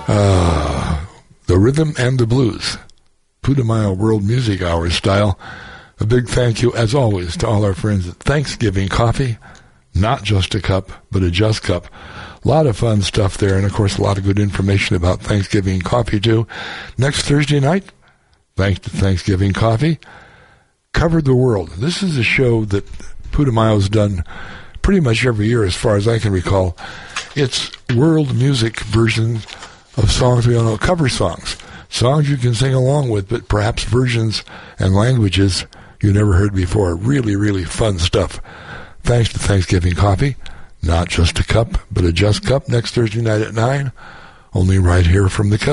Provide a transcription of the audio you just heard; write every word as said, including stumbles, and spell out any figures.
Uh, the rhythm and the blues. Putumayo World Music Hour style. A big thank you, as always, to all our friends at Thanksgiving Coffee. Not just a cup, but a just cup. A lot of fun stuff there, and, of course, a lot of good information about Thanksgiving Coffee, too. Next Thursday night, thanks to Thanksgiving Coffee, Covered the World. This is a show that Putumayo's done pretty much every year, as far as I can recall. It's world music version of songs we all know, cover songs. Songs you can sing along with, but perhaps versions and languages you never heard before. Really, really fun stuff. Thanks to Thanksgiving Coffee. Not just a cup, but a just cup. Next Thursday night at nine. Only right here from the coast.